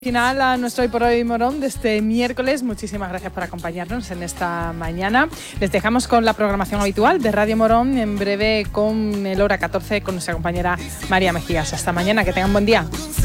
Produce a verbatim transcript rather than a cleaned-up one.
Final a nuestro Hoy por Hoy Morón de este miércoles. Muchísimas gracias por acompañarnos en esta mañana. Les dejamos con la programación habitual de Radio Morón, en breve con el hora catorce con nuestra compañera María Mejías. Hasta mañana, que tengan buen día.